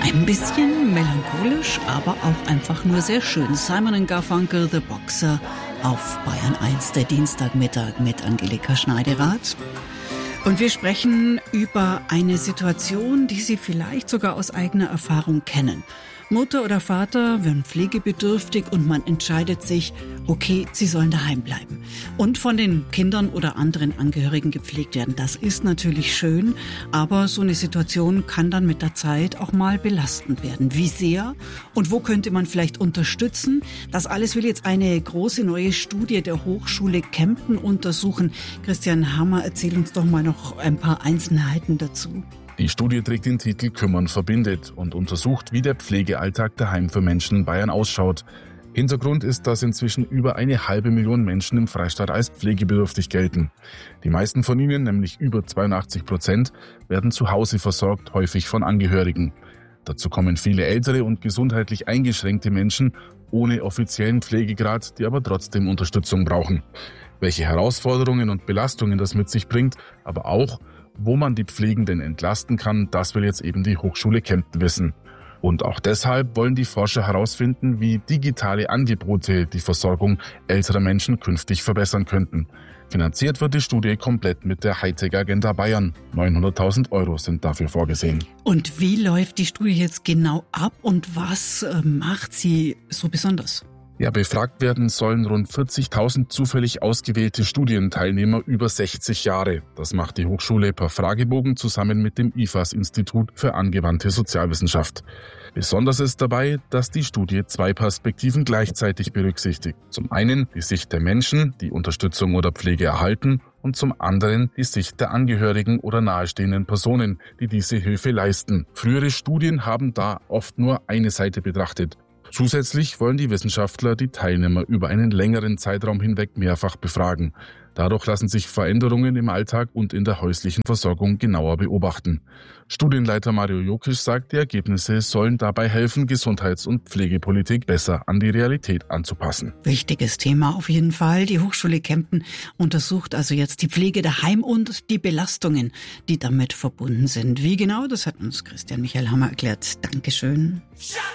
Ein bisschen melancholisch, aber auch einfach nur sehr schön. Simon & Garfunkel, The Boxer, auf Bayern 1, der Dienstagmittag mit Angelika Schneiderath. Und wir sprechen über eine Situation, die Sie vielleicht sogar aus eigener Erfahrung kennen. Mutter oder Vater werden pflegebedürftig und man entscheidet sich, okay, sie sollen daheim bleiben und von den Kindern oder anderen Angehörigen gepflegt werden. Das ist natürlich schön, aber so eine Situation kann dann mit der Zeit auch mal belastend werden. Wie sehr und wo könnte man vielleicht unterstützen? Das alles will jetzt eine große neue Studie der Hochschule Kempten untersuchen. Christian Hammer, erzähl uns doch mal noch ein paar Einzelheiten dazu. Die Studie trägt den Titel Kümmern verbindet und untersucht, wie der Pflegealltag daheim für Menschen in Bayern ausschaut. Hintergrund ist, dass inzwischen über 500.000 Menschen im Freistaat als pflegebedürftig gelten. Die meisten von ihnen, nämlich über 82%, werden zu Hause versorgt, häufig von Angehörigen. Dazu kommen viele ältere und gesundheitlich eingeschränkte Menschen ohne offiziellen Pflegegrad, die aber trotzdem Unterstützung brauchen. Welche Herausforderungen und Belastungen das mit sich bringt, aber auch, wo man die Pflegenden entlasten kann, das will jetzt eben die Hochschule Kempten wissen. Und auch deshalb wollen die Forscher herausfinden, wie digitale Angebote die Versorgung älterer Menschen künftig verbessern könnten. Finanziert wird die Studie komplett mit der Hightech-Agenda Bayern. 900.000 € sind dafür vorgesehen. Und wie läuft die Studie jetzt genau ab und was macht sie so besonders? Ja, befragt werden sollen rund 40.000 zufällig ausgewählte Studienteilnehmer über 60 Jahre. Das macht die Hochschule per Fragebogen zusammen mit dem IFAS-Institut für angewandte Sozialwissenschaft. Besonders ist dabei, dass die Studie 2 Perspektiven gleichzeitig berücksichtigt. Zum einen die Sicht der Menschen, die Unterstützung oder Pflege erhalten, und zum anderen die Sicht der Angehörigen oder nahestehenden Personen, die diese Hilfe leisten. Frühere Studien haben da oft nur eine Seite betrachtet. Zusätzlich wollen die Wissenschaftler die Teilnehmer über einen längeren Zeitraum hinweg mehrfach befragen. Dadurch lassen sich Veränderungen im Alltag und in der häuslichen Versorgung genauer beobachten. Studienleiter Mario Jokisch sagt, die Ergebnisse sollen dabei helfen, Gesundheits- und Pflegepolitik besser an die Realität anzupassen. Wichtiges Thema auf jeden Fall. Die Hochschule Kempten untersucht also jetzt die Pflege daheim und die Belastungen, die damit verbunden sind. Wie genau, das hat uns Christian Michael Hammer erklärt. Dankeschön.